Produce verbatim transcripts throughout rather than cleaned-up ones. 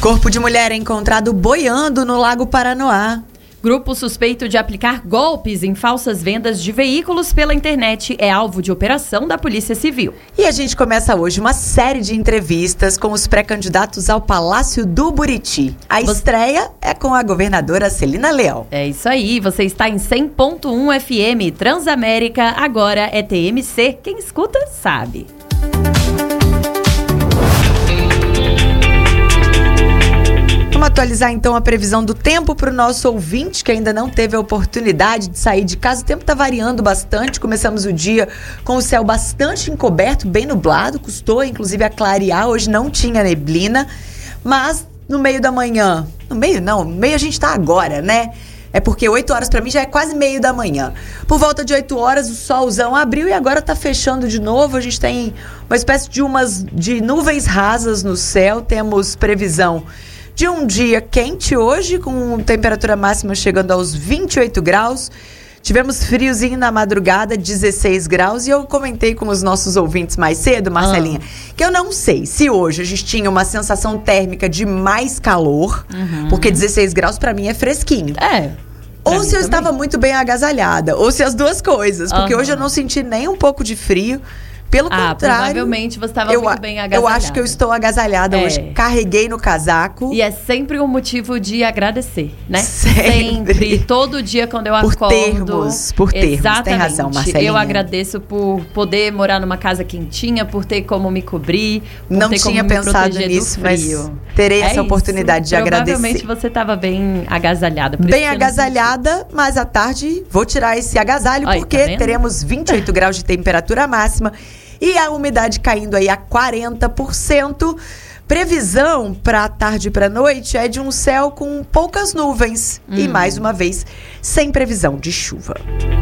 Corpo de mulher é encontrado boiando no Lago Paranoá. Grupo suspeito de aplicar golpes em falsas vendas de veículos pela internet é alvo de operação da Polícia Civil. E a gente começa hoje uma série de entrevistas com os pré-candidatos ao Palácio do Buriti. A você... estreia é com a governadora Celina Leão. É isso aí, você está em cem ponto um F M, Transamérica, agora é T M C. Quem escuta, sabe. Vamos atualizar então a previsão do tempo para o nosso ouvinte que ainda não teve a oportunidade de sair de casa. O tempo está variando bastante. Começamos o dia com o céu bastante encoberto, bem nublado. Custou inclusive a clarear. Hoje não tinha neblina, mas no meio da manhã, no meio não, no meio a gente está agora, né? É porque oito horas para mim já é quase meio da manhã. Por volta de oito horas o solzão abriu e agora está fechando de novo. A gente tem uma espécie de umas de nuvens rasas no céu. Temos previsão de um dia quente hoje, com temperatura máxima chegando aos vinte e oito graus. Tivemos friozinho na madrugada, dezesseis graus. E eu comentei com os nossos ouvintes mais cedo, Marcelinha, ah. que eu não sei se hoje a gente tinha uma sensação térmica de mais calor, uhum. porque dezesseis graus para mim é fresquinho. É. Ou se eu também estava muito bem agasalhada, ou se as duas coisas. Porque uhum. hoje eu não senti nem um pouco de frio. Pelo ah, contrário, provavelmente você estava muito bem agasalhada. Eu acho que eu estou agasalhada é. hoje. Carreguei no casaco. E é sempre um motivo de agradecer, né? Sempre. sempre. Todo dia quando eu por acordo. Termos, por termos. Exatamente. Tem razão, Marcelinha. Eu agradeço por poder morar numa casa quentinha, por ter como me cobrir, por Não ter tinha como pensado me nisso, do mas frio. terei é essa isso. oportunidade de agradecer. Provavelmente você estava bem agasalhada. Por bem agasalhada, mas à tarde vou tirar esse agasalho, Aí, porque tá teremos vinte e oito graus de temperatura máxima. E a umidade caindo aí a quarenta por cento. Previsão para a tarde e para a noite é de um céu com poucas nuvens. Hum. E mais uma vez, sem previsão de chuva.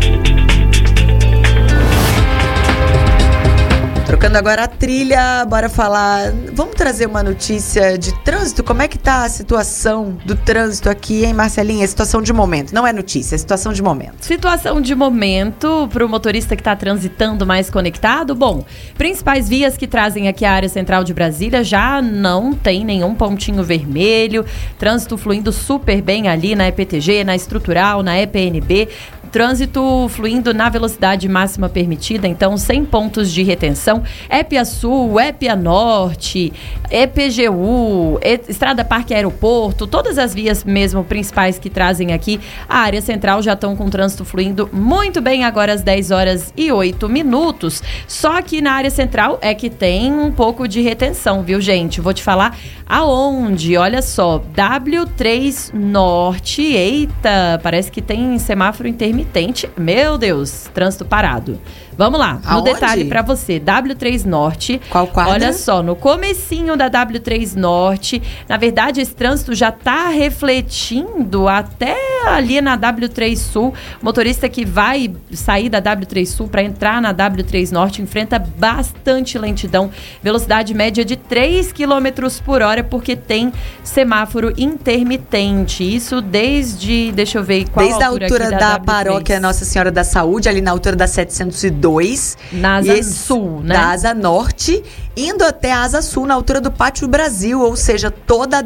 Trocando agora a trilha, bora falar. Vamos trazer uma notícia de trânsito? Como é que tá a situação do trânsito aqui, hein, Marcelinha? Situação de momento. Não é notícia, é situação de momento. Situação de momento para o motorista que está transitando mais conectado. Bom, principais vias que trazem aqui a área central de Brasília já não tem nenhum pontinho vermelho. Trânsito fluindo super bem ali na E P T G, na Estrutural, na E P N B. Trânsito fluindo na velocidade máxima permitida, então sem pontos de retenção. E P A Sul, E P A Norte, E P G U, Estrada Parque Aeroporto, todas as vias mesmo principais que trazem aqui a área central já estão com trânsito fluindo muito bem agora às dez horas e oito minutos. Só que na área central é que tem um pouco de retenção, viu, gente? Vou te falar aonde, olha só, W três Norte, eita, parece que tem semáforo intermitente. Meu Deus, trânsito parado. Vamos lá, no Aonde? detalhe pra você, W três Norte. Qual quadra? Olha só, no comecinho da W três Norte, na verdade esse trânsito já tá refletindo até ali na W três Sul. O motorista que vai sair da W três Sul para entrar na W três Norte enfrenta bastante lentidão, velocidade média de três quilômetros por hora, porque tem semáforo intermitente. Isso desde, deixa eu ver qual desde altura a altura da, da W três. Paróquia Nossa Senhora da Saúde, ali na altura da setecentos e dois. Na Asa esse, Sul, né? Da Asa Norte, indo até a Asa Sul, na altura do Pátio Brasil, ou seja, toda